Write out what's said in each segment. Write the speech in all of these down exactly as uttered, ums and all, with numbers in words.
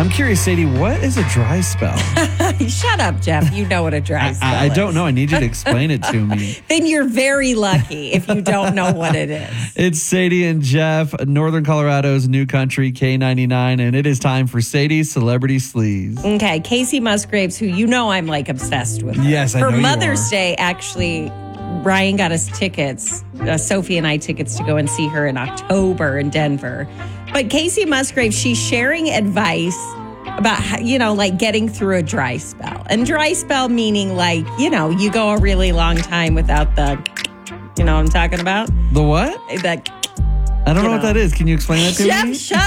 I'm curious, Sadie, what is a dry spell? Shut up, Jeff. You know what a dry spell I, I is. don't know. I need you to explain it to me. Then you're very lucky if you don't know what it is. It's Sadie and Jeff, Northern Colorado's new country, K ninety-nine, and it is time for Sadie's Celebrity Sleaze. Okay, Casey Musgraves, who you know I'm like obsessed with. Her. Yes, I For know you Mother's are. Day, actually, Ryan got us tickets, uh, Sophie and I tickets to go and see her in October in Denver. But Casey Musgraves, she's sharing advice about, how, you know, like getting through a dry spell. And dry spell meaning like, you know, you go a really long time without the, you know what I'm talking about? The what? That I don't You know what know. that is. Can you explain that to Jeff, me? shut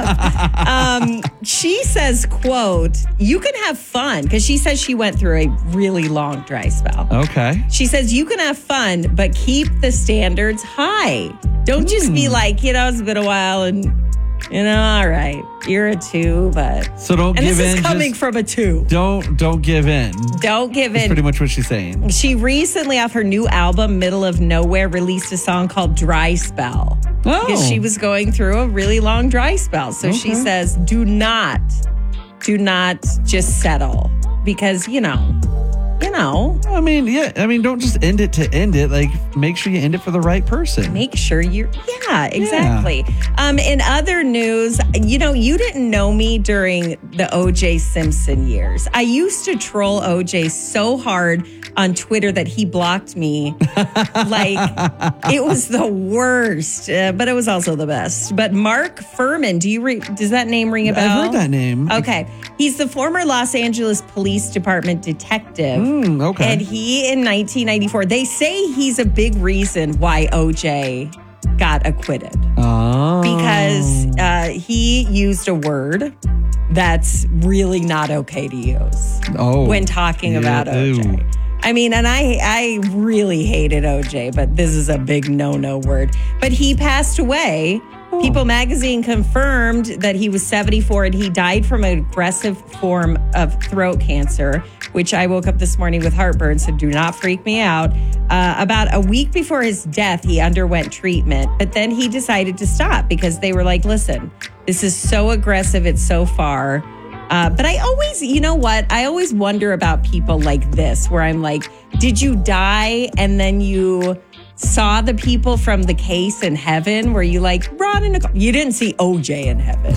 up. um, she says, quote, you can have fun, because she says she went through a really long dry spell. Okay. She says you can have fun, but keep the standards high. Don't just be like, you know, it's been a while and, you know, all right, you're a two, but. So don't And give this in. is coming just from a two. Don't don't give in. Don't give That's in. pretty much what she's saying. She recently, off her new album, Middle of Nowhere, released a song called Dry Spell. Oh. Because she was going through a really long dry spell. So she Okay. says, do not, do not just settle. Because, you know, you know, I mean, yeah. I mean, don't just end it to end it. Like, make sure you end it for the right person. make sure you're, yeah, exactly. Um, in other news, you know, you didn't know me during the O J Simpson years. I used to troll O J so hard on Twitter that he blocked me. Like, it was the worst, uh, but it was also the best. But Mark Furman, do you re- does that name ring a bell? I've heard that name. Okay. He's the former Los Angeles Police Department detective. Mm, okay. And he, in nineteen ninety-four, they say he's a big reason why O J got acquitted. Oh. Because uh, he used a word that's really not okay to use oh. when talking Yeah, about O J. ew. I mean, and I I really hated O J, but this is a big no-no word. But he passed away. Oh. People magazine confirmed that he was seventy-four and he died from an aggressive form of throat cancer, which I woke up this morning with heartburn, so do not freak me out. Uh, about a week before his death, he underwent treatment, but then he decided to stop because they were like, listen, this is so aggressive, it's so far. Uh, but I always, you know what? I always wonder about people like this, where I'm like, did you die and then you saw the people from the case in heaven? Were you like, Ron and Nicole? You didn't see O J in heaven.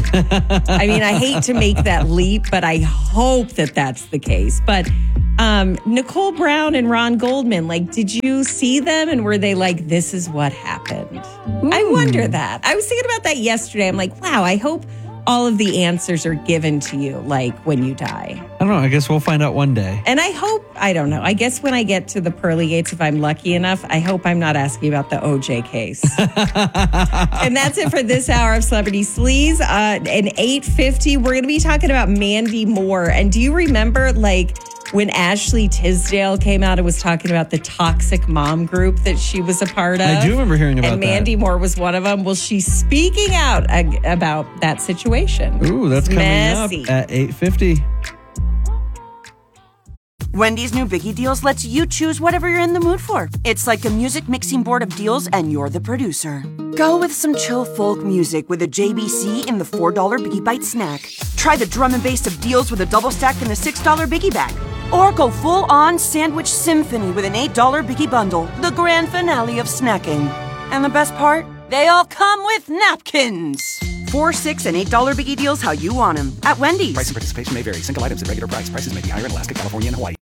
I mean, I hate to make that leap, but I hope that that's the case. But um, Nicole Brown and Ron Goldman, like, did you see them? And were they like, this is what happened? I wonder that. I was thinking about that yesterday. I'm like, wow, I hope all of the answers are given to you, like when you die. I don't know. I guess we'll find out one day. And I hope, I don't know, I guess when I get to the pearly gates, if I'm lucky enough, I hope I'm not asking about the O J case. And that's it for this hour of Celebrity Sleaze. Uh, at eight fifty, we're going to be talking about Mandy Moore. And do you remember, like, when Ashley Tisdale came out and was talking about the toxic mom group that she was a part of? I do remember hearing about And Mandy that. Moore was one of them. Well, she's speaking out ag- about that situation. Ooh, that's It's coming messy. up at eight fifty. Wendy's new Biggie Deals lets you choose whatever you're in the mood for. It's like a music mixing board of deals, and you're the producer. Go with some chill folk music with a J B C in the four dollar Biggie Bite snack. Try the drum and bass of deals with a double stack in the six dollar Biggie Bag. Or go full-on sandwich symphony with an eight dollar Biggie Bundle, the grand finale of snacking. And the best part? They all come with napkins. Four, six, and eight dollar Biggie Deals how you want them at Wendy's. Price and participation may vary. Single items at regular price. Prices may be higher in Alaska, California, and Hawaii.